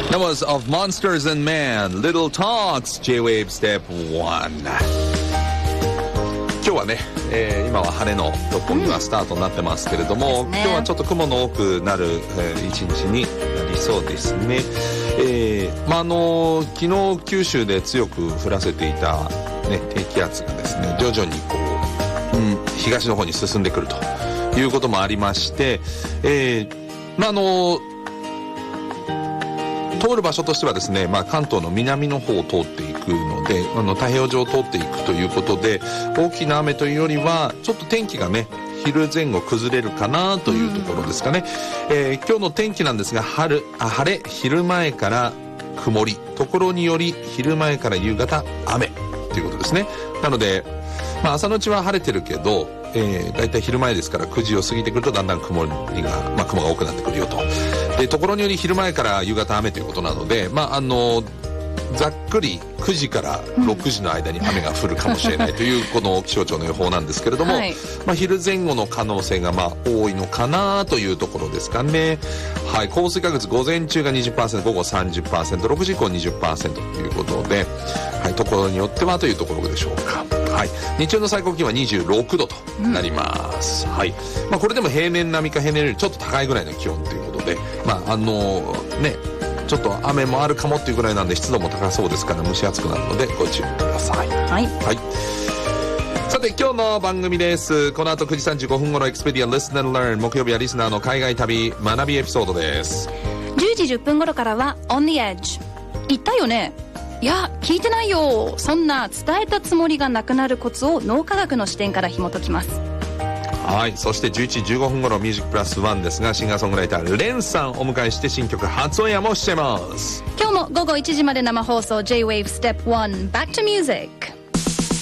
That was of Monsters and Men, Little Talks, J-Wave Step 1。今日はね、今は晴れの六本木はスタートになってますけれども、今日はちょっと雲の多くなる、一日になりそうですね。昨日九州で強く降らせていた、ね、低気圧がですね、徐々にこう、東の方に進んでくるということもありまして、通る場所としてはですね、関東の南の方を通っていくので、太平洋上を通っていくということで、大きな雨というよりはちょっと天気がね、昼前後崩れるかなというところですかね。今日の天気なんですが、晴れ、昼前から曇り、ところにより昼前から夕方雨ということですね。なので、朝のうちは晴れてるけど、だいたい昼前ですから9時を過ぎてくるとだんだん雲が多くなってくるよと。で、ところにより昼前から夕方雨ということなので、ざっくり9時から6時の間に雨が降るかもしれないというこの気象庁の予報なんですけれども、はい、昼前後の可能性が多いのかなというところですかね。はい、降水確率午前中が 20%、午後 30%、6時以降 20% ということで、はい、ところによってはというところでしょうか。はい、日中の最高気温は26度となります。はい、これでも平年並みか平年よりちょっと高いぐらいの気温ということで、ちょっと雨もあるかもっていうぐらいなんで湿度も高そうですから蒸し暑くなるのでご注意ください。はい、はい、さて今日の番組です。この後9時35分頃エクスペディア Listen and Learn、 木曜日はリスナーの海外旅学びエピソードです。 10時10分頃からは On the Edge。 言ったよね、いや聞いてないよ、そんな伝えたつもりがなくなるコツを脳科学の視点から紐解きます。 はい、そして11時15分頃ミュージックプラスワンですが、シンガーソングライターレンさんをお迎えして新曲初オンエアもしてます。 今日も午後1時まで生放送 J-Wave Step 1 Back to Music。